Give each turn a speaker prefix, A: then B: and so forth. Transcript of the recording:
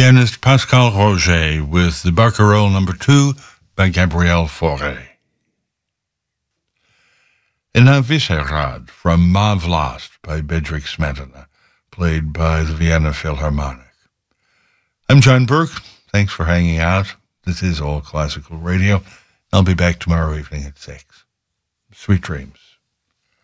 A: pianist Pascal Roger with the Barcarolle No. 2 by Gabriel Fauré. And now Vissegrad from Ma Vlast by Bedřich Smetana, played by the Vienna Philharmonic. I'm John Burke. Thanks for hanging out. This is All Classical Radio. I'll be back tomorrow evening at 6. Sweet dreams.